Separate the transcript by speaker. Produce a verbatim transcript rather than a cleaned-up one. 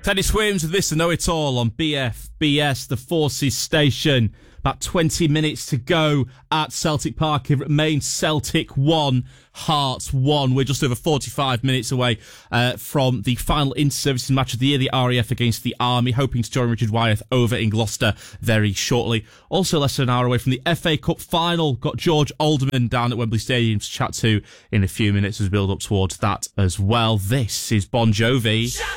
Speaker 1: Dennis Williams with this, I Know It All on B F B S, the Forces Station. About twenty minutes to go at Celtic Park. It remains Celtic one, Hearts one. We're just over forty-five minutes away uh, from the final inter-services match of the year, the R A F against the Army, hoping to join Richard Wyeth over in Gloucester very shortly. Also less than an hour away from the F A Cup final. Got George Alderman down at Wembley Stadium to chat to in a few minutes as we build up towards that as well. This is Bon Jovi.